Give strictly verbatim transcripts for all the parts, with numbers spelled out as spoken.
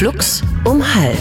Flux um halb.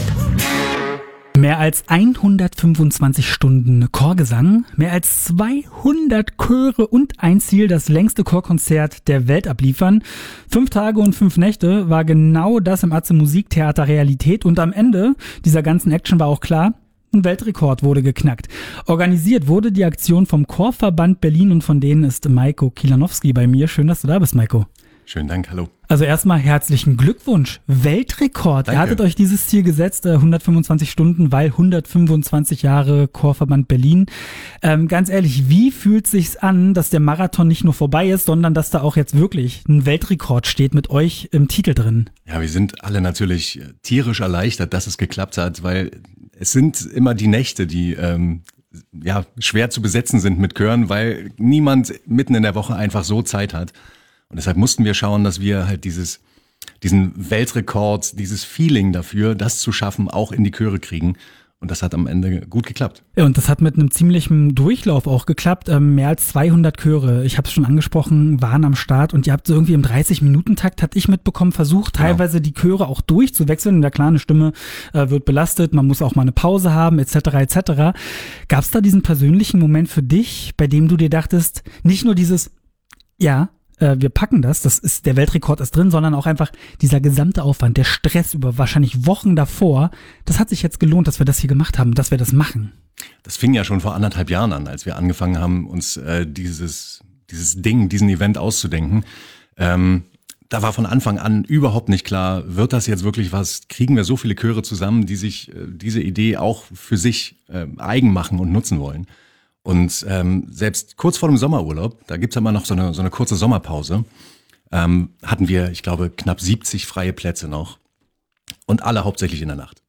Mehr als hundertfünfundzwanzig Stunden Chorgesang, mehr als zweihundert Chöre und ein Ziel, das längste Chorkonzert der Welt abliefern. Fünf Tage und fünf Nächte war genau das im Atze Musiktheater Realität und am Ende dieser ganzen Action war auch klar, ein Weltrekord wurde geknackt. Organisiert wurde die Aktion vom Chorverband Berlin und von denen ist Maiko Kilanowski bei mir. Schön, dass du da bist, Maiko. Schönen Dank, hallo. Also erstmal herzlichen Glückwunsch. Weltrekord. Danke. Ihr hattet euch dieses Ziel gesetzt, äh, hundertfünfundzwanzig Stunden, weil hundertfünfundzwanzig Jahre Chorverband Berlin. Ähm, ganz ehrlich, wie fühlt sich's an, dass der Marathon nicht nur vorbei ist, sondern dass da auch jetzt wirklich ein Weltrekord steht mit euch im Titel drin? Ja, wir sind alle natürlich tierisch erleichtert, dass es geklappt hat, weil es sind immer die Nächte, die ähm, ja schwer zu besetzen sind mit Chören, weil niemand mitten in der Woche einfach so Zeit hat. Und deshalb mussten wir schauen, dass wir halt dieses, diesen Weltrekord, dieses Feeling dafür, das zu schaffen, auch in die Chöre kriegen. Und das hat am Ende gut geklappt. Ja, und das hat mit einem ziemlichen Durchlauf auch geklappt. Ähm, mehr als zweihundert Chöre, ich habe es schon angesprochen, waren am Start. Und ihr habt so irgendwie im dreißig-Minuten-Takt, hatte ich mitbekommen, versucht, Genau. teilweise die Chöre auch durchzuwechseln. Ja klar, eine Stimme äh, wird belastet, man muss auch mal eine Pause haben, et cetera et cetera. Gab es da diesen persönlichen Moment für dich, bei dem du dir dachtest, nicht nur dieses, ja, wir packen das, das ist, der Weltrekord ist drin, sondern auch einfach dieser gesamte Aufwand, der Stress über wahrscheinlich Wochen davor, das hat sich jetzt gelohnt, dass wir das hier gemacht haben, dass wir das machen. Das fing ja schon vor anderthalb Jahren an, als wir angefangen haben, uns äh, dieses, dieses Ding, diesen Event auszudenken. Ähm, da war von Anfang an überhaupt nicht klar, wird das jetzt wirklich was, kriegen wir so viele Chöre zusammen, die sich äh, diese Idee auch für sich äh, eigen machen und nutzen wollen. Und ähm, selbst kurz vor dem Sommerurlaub, da gibt's ja immer noch so eine, so eine kurze Sommerpause, ähm, hatten wir, ich glaube, knapp siebzig freie Plätze noch und alle hauptsächlich in der Nacht.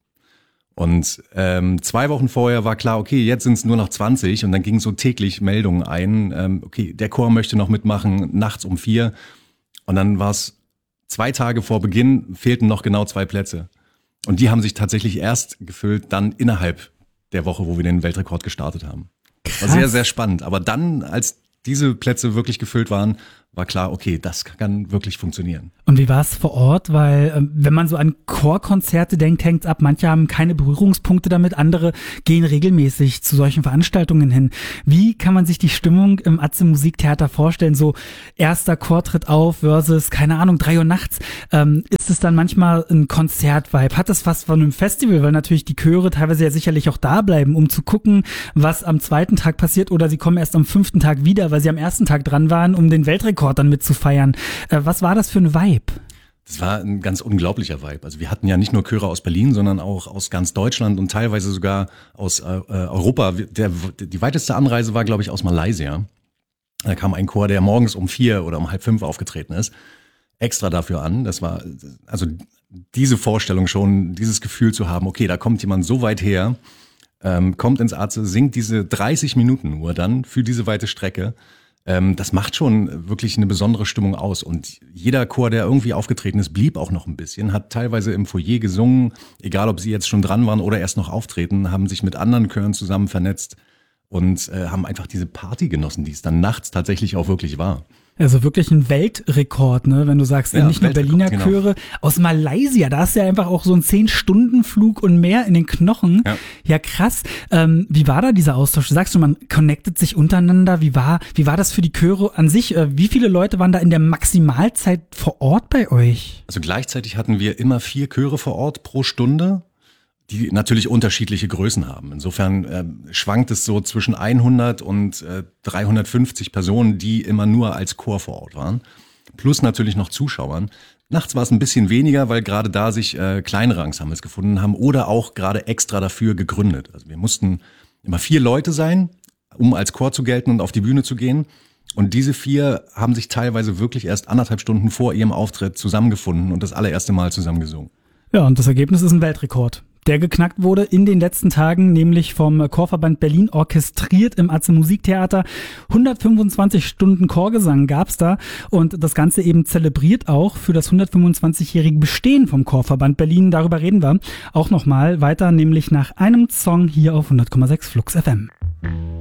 Und ähm, zwei Wochen vorher war klar, okay, jetzt sind es nur noch zwanzig und dann gingen so täglich Meldungen ein, ähm, okay, der Chor möchte noch mitmachen, nachts um vier. Und dann war es zwei Tage vor Beginn, fehlten noch genau zwei Plätze. Und die haben sich tatsächlich erst gefüllt, dann innerhalb der Woche, wo wir den Weltrekord gestartet haben. War sehr, sehr spannend. Aber dann, als diese Plätze wirklich gefüllt waren, war klar, okay, das kann wirklich funktionieren. Und wie war es vor Ort? Weil ähm, wenn man so an Chorkonzerte denkt, hängt's ab. Manche haben keine Berührungspunkte damit, andere gehen regelmäßig zu solchen Veranstaltungen hin. Wie kann man sich die Stimmung im Atze Musiktheater vorstellen? So erster Chor tritt auf versus, keine Ahnung, drei Uhr nachts. Ähm, ist es dann manchmal ein Konzertvibe? Hat das was von einem Festival? Weil natürlich die Chöre teilweise ja sicherlich auch da bleiben, um zu gucken, was am zweiten Tag passiert. Oder sie kommen erst am fünften Tag wieder, weil sie am ersten Tag dran waren, um den Weltrekord dann mitzufeiern. Äh, was war das für ein Vibe? Das war ein ganz unglaublicher Vibe. Also wir hatten ja nicht nur Chöre aus Berlin, sondern auch aus ganz Deutschland und teilweise sogar aus äh, Europa. Der, die weiteste Anreise war, glaube ich, aus Malaysia. Da kam ein Chor, der morgens um vier oder um halb fünf aufgetreten ist, extra dafür an. Das war also diese Vorstellung schon, dieses Gefühl zu haben, okay, da kommt jemand so weit her, ähm, kommt ins Atze, singt diese dreißig Minuten nur dann für diese weite Strecke. Ähm, das macht schon wirklich eine besondere Stimmung aus. Und jeder Chor, der irgendwie aufgetreten ist, blieb auch noch ein bisschen, hat teilweise im Foyer gesungen, egal ob sie jetzt schon dran waren oder erst noch auftreten, haben sich mit anderen Chören zusammen vernetzt und äh, haben einfach diese Party genossen, die es dann nachts tatsächlich auch wirklich war. Also wirklich ein Weltrekord, ne? Wenn du sagst, Ja, nicht nur Berliner genau. Chöre, aus Malaysia, da ist ja einfach auch so ein zehn-Stunden-Flug und mehr in den Knochen. Ja, ja krass. Ähm, wie war da dieser Austausch? Du sagst schon, man connectet sich untereinander. Wie war, wie war das für die Chöre an sich? Äh, wie viele Leute waren da in der Maximalzeit vor Ort bei euch? Also gleichzeitig hatten wir immer vier Chöre vor Ort pro Stunde, die natürlich unterschiedliche Größen haben. Insofern äh, schwankt es so zwischen hundert und äh, dreihundertfünfzig Personen, die immer nur als Chor vor Ort waren. Plus natürlich noch Zuschauern. Nachts war es ein bisschen weniger, weil gerade da sich äh, kleinere Ensembles gefunden haben oder auch gerade extra dafür gegründet. Also wir mussten immer vier Leute sein, um als Chor zu gelten und auf die Bühne zu gehen. Und diese vier haben sich teilweise wirklich erst anderthalb Stunden vor ihrem Auftritt zusammengefunden und das allererste Mal zusammen gesungen. Ja, und das Ergebnis ist ein Weltrekord, der geknackt wurde in den letzten Tagen, nämlich vom Chorverband Berlin orchestriert im Atze Musiktheater. hundertfünfundzwanzig Stunden Chorgesang gab's da und das Ganze eben zelebriert auch für das hundertfünfundzwanzigjährige Bestehen vom Chorverband Berlin. Darüber reden wir auch nochmal weiter, nämlich nach einem Song hier auf hundert Komma sechs Flux F M.